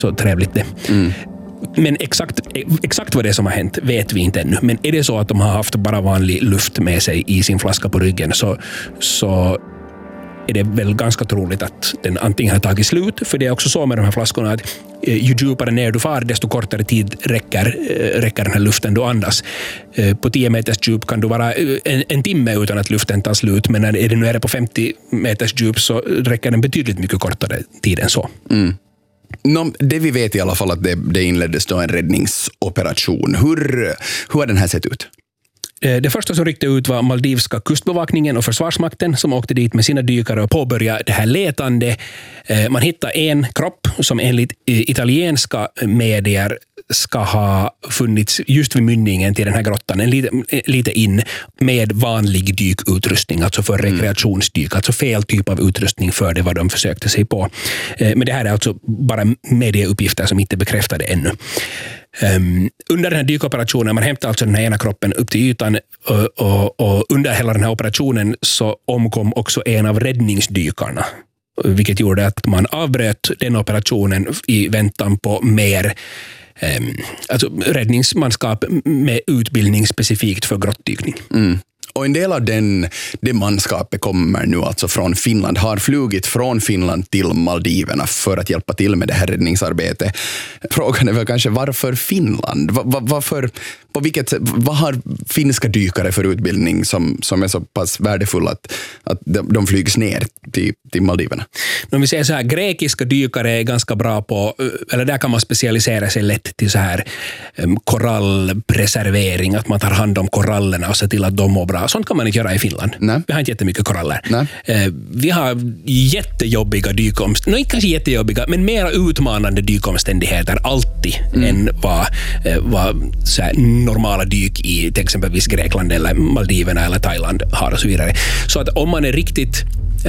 så trevligt det. Men exakt vad det är som har hänt vet vi inte ännu. Men är det så att de har haft bara vanlig luft med sig i sin flaska på ryggen så är det väl ganska troligt att den antingen har tagit slut, för det är också så med de här flaskorna att ju djupare ner du far, desto kortare tid räcker den här luften du andas. På 10 meters djup kan du vara en timme utan att luften tar slut, men när det nu är på 50 meters djup så räcker den betydligt mycket kortare tid än så. Det vi vet i alla fall att det inleddes då en räddningsoperation. Hur har den här sett ut? Det första som ryckte ut var Maldivska kustbevakningen och försvarsmakten som åkte dit med sina dykare och påbörjade det här letande. Man hittade en kropp som enligt italienska medier ska ha funnits just vid mynningen till den här grottan, lite in med vanlig dykutrustning, alltså för rekreationsdyk, alltså fel typ av utrustning för det vad de försökte sig på. Men det här är alltså bara medieuppgifter som inte bekräftade ännu. Under den här dykoperationen, man hämtade alltså den här ena kroppen upp till ytan och under hela den här operationen så omkom också en av räddningsdykarna, vilket gjorde att man avbröt den operationen i väntan på mer alltså räddningsmanskap med utbildning specifikt för grottdykning. Och en del av det manskapet kommer nu alltså från Finland, har flugit från Finland till Maldiverna för att hjälpa till med det här räddningsarbetet. Frågan är väl kanske varför Finland? Vad har finska dykare för utbildning som är så pass värdefull att de flygs ner till Maldiverna? Om vi säger så här, grekiska dykare är ganska bra på, eller där kan man specialisera sig lätt till så här korallpreservering, att man tar hand om korallerna och ser till att de mår bra. Sånt kan man inte göra i Finland. Nej. Vi har inte jättemycket koraller. Vi har jättejobbiga dykomständigheter. Inte kanske jättejobbiga, men mer utmanande dykomständigheter alltid än vad så här normala dyk i till exempelvis Grekland eller Maldiverna eller Thailand har och så vidare. Så att om man är riktigt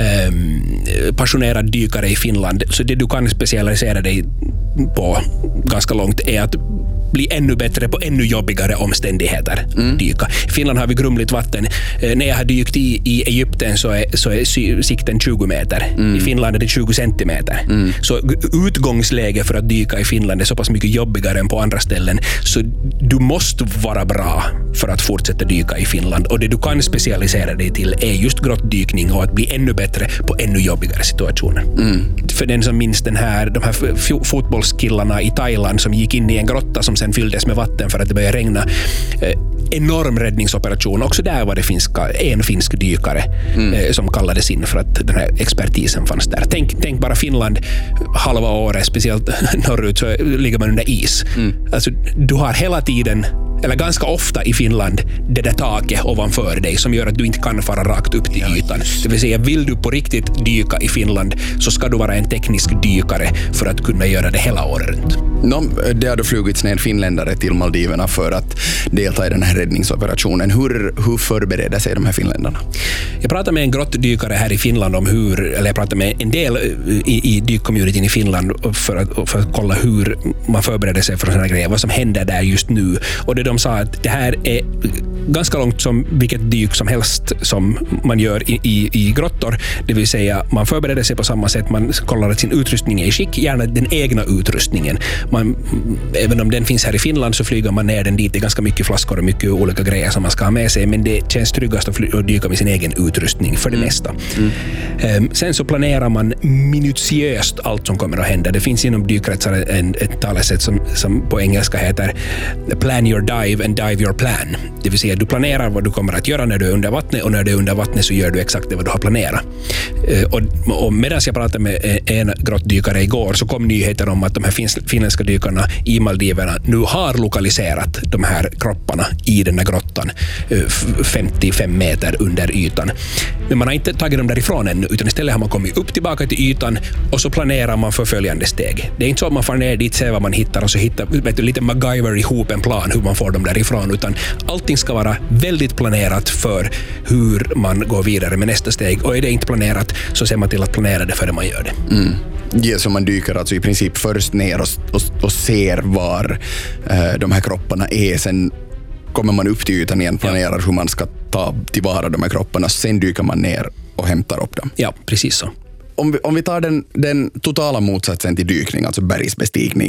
passionerad dykare i Finland, så det du kan specialisera dig på ganska långt är att bli ännu bättre på ännu jobbigare omständigheter. Dyka. I Finland har vi grumligt vatten. När jag har dykt i Egypten så är sikten 20 meter. I Finland är det 20 centimeter. Så utgångsläge för att dyka i Finland är så pass mycket jobbigare än på andra ställen. Så du måste vara bra för att fortsätta dyka i Finland. Och det du kan specialisera dig till är just grottdykning och att bli ännu bättre på ännu jobbigare situationer. För den som minns de här fotbollskillarna i Thailand som gick in i en grotta som sen fylldes med vatten för att det började regna. Enorm räddningsoperation. Också där var det en finsk dykare som kallades in för att den här expertisen fanns där. Tänk bara Finland halva året, speciellt norrut, så ligger man under is. Alltså, du har hela tiden, eller ganska ofta i Finland, det där taket ovanför dig som gör att du inte kan fara rakt upp till ytan. Det vill säga, vill du på riktigt dyka i Finland så ska du vara en teknisk dykare för att kunna göra det hela året runt. Det har då flugits ner finländare till Maldiverna för att delta i den här räddningsoperationen. Hur förbereder sig de här finländarna? Jag pratade med en grottdykare här i Finland om jag pratade med en del i dykcommunityn i Finland för att kolla hur man förbereder sig för sådana grejer, vad som händer där just nu. Och de sa att det här är ganska långt som vilket dyk som helst som man gör i grottor. Det vill säga, man förbereder sig på samma sätt, man kollar att sin utrustning är i skick, gärna den egna utrustningen. Även om den finns här i Finland så flyger man ner den dit. Det är ganska mycket flaskor och mycket olika grejer som man ska ha med sig, men det känns tryggast att dyka med sin egen utrustning för det mesta. Sen så planerar man minutiöst allt som kommer att hända. Det finns inom dykkretsar ett talesätt som på engelska heter plan your dive and dive your plan. Det vill säga, du planerar vad du kommer att göra när du är under vattnet, och när du är under vattnet så gör du exakt det vad du har planerat. Och medan jag pratade med en grottdykare igår så kom nyheter om att de här finländska dykarna i Maldiverna nu har lokaliserat de här kropparna i den här grottan 55 meter under ytan. Men man har inte tagit dem därifrån ännu, utan istället har man kommit upp tillbaka till ytan och så planerar man för följande steg. Det är inte så att man får ner dit, ser vad man hittar och så hittar lite MacGyver ihop en plan hur man får dem därifrån, utan allting ska vara väldigt planerat för hur man går vidare med nästa steg, och är det inte planerat så ser man till att planera det före man gör det. Ja, så man dyker alltså i princip först ner och ser var de här kropparna är. Sen kommer man upp till ytan igen, planerar hur man ska ta tillvara de här kropparna. Sen dyker man ner och hämtar upp dem. Ja, precis så. Om vi tar den totala motsatsen till dykning, alltså bergsbestigning.